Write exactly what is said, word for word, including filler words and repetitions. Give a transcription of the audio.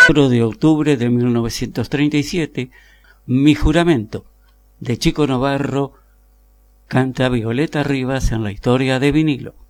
de octubre de mil novecientos treinta y siete, Mi juramento, de Chico Novarro, canta Violeta Rivas en La historia de vinilo.